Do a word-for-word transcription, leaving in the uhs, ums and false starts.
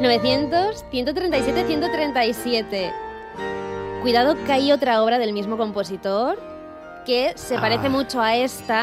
novecientos, ciento treinta y siete, ciento treinta y siete. Cuidado que hay otra obra del mismo compositor que se parece Ah. mucho a esta